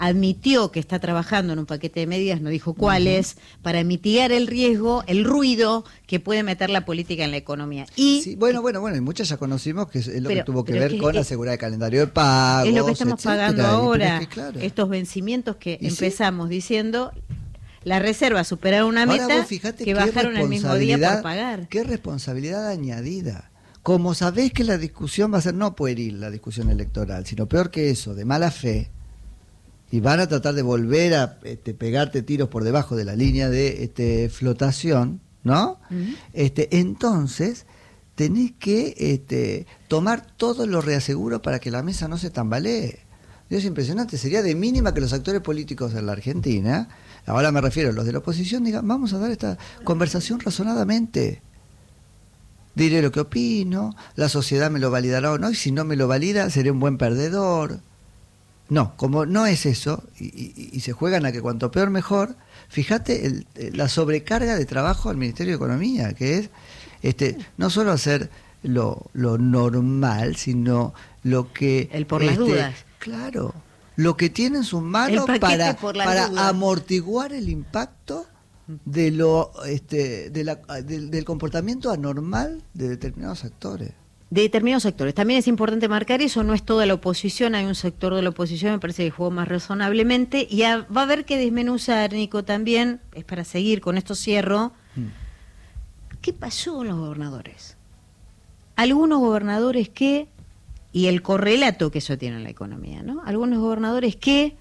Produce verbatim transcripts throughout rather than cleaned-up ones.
admitió que está trabajando en un paquete de medidas, no dijo cuáles, uh-huh. para mitigar el riesgo, el ruido que puede meter la política en la economía. Y sí, bueno, bueno, bueno, y muchas ya conocimos que es lo pero, que tuvo que ver que, con es, asegurar el calendario de pagos. Es lo que estamos etcétera, pagando ahora, es que, claro. estos vencimientos que empezamos sí? diciendo, la reserva superaron una ahora meta que bajaron el mismo día por pagar. Qué responsabilidad añadida. Como sabés que la discusión va a ser no pueril, la discusión electoral, sino peor que eso, de mala fe, y van a tratar de volver a este, pegarte tiros por debajo de la línea de este, flotación, ¿no? Uh-huh. Este, entonces, tenés que este, tomar todos los reaseguros para que la mesa no se tambalee. Es impresionante, sería de mínima que los actores políticos de la Argentina, ahora me refiero a los de la oposición, digan, vamos a dar esta conversación razonadamente. Diré lo que opino, la sociedad me lo validará o no, y si no me lo valida, seré un buen perdedor. No, como no es eso, y, y, y se juegan a que cuanto peor mejor, fíjate el, la sobrecarga de trabajo al Ministerio de Economía, que es este no solo hacer lo, lo normal, sino lo que... El por este, las dudas. Claro, lo que tiene en sus manos para, para amortiguar el impacto de lo este de la, del, del comportamiento anormal de determinados actores. De determinados sectores. También es importante marcar eso, no es toda la oposición, hay un sector de la oposición, me parece que jugó más razonablemente, y a, va a haber que desmenuzar, Nico, también, es para seguir, con esto cierro, mm. ¿qué pasó con los gobernadores? Algunos gobernadores que, y el correlato que eso tiene en la economía, ¿no? Algunos gobernadores que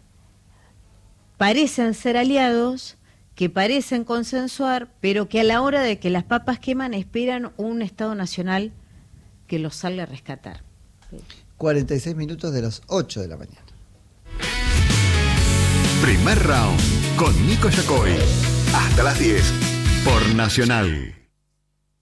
parecen ser aliados, que parecen consensuar, pero que a la hora de que las papas queman esperan un Estado Nacional que los salga a rescatar. cuarenta y seis minutos de las ocho de la mañana. Primer round con Nico Yacoy. Hasta las diez por Nacional.